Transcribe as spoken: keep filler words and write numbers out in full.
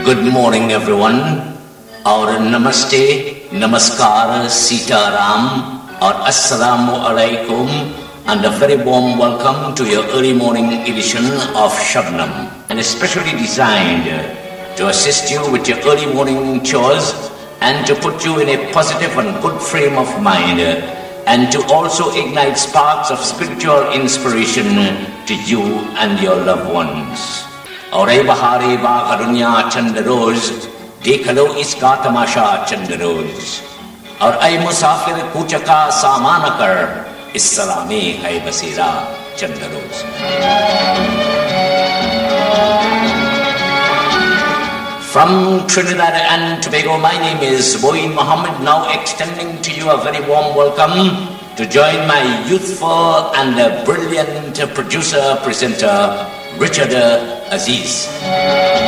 Good morning, everyone. Our Namaste, Namaskar, Sitaram, or Assalamu Alaikum, and a very warm welcome to your early morning edition of Shabnam, and especially designed to assist you with your early morning chores and to put you in a positive and good frame of mind, and to also ignite sparks of spiritual inspiration to you and your loved ones. Aure bahare baagh dunya chand roz, dekh lo iska tamasha chand roz. Aur ay musafir kuchaka saman kar, is salame hai basira chand roz. From Trinidad and Tobago, my name is Moeen Mohammed, now extending to you a very warm welcome to join my youthful and brilliant producer, presenter, Richard Aziz.